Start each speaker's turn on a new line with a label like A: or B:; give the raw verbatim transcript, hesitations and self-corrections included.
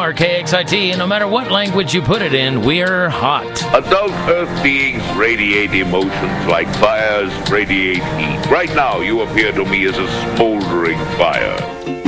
A: are K X I T, and no matter what language you put it in, we're hot.
B: Adult Earth beings radiate emotions like fires radiate heat. Right now, you appear to me as a smoldering fire.